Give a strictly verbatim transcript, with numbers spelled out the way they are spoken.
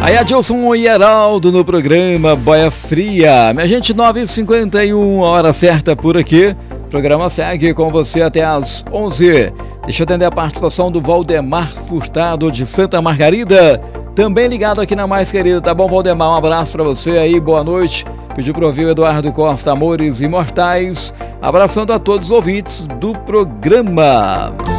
Aí Adilson e Heraldo no programa Boia Fria. Minha gente, nove e cinquenta e um, hora certa por aqui. O programa segue com você até às onze. Deixa eu atender a participação do Valdemar Furtado de Santa Margarida, também ligado aqui na Mais Querida. Tá bom, Valdemar? Um abraço pra você aí, boa noite. Pediu para ouvir o Eduardo Costa, Amores Imortais. Abraçando a todos os ouvintes do programa.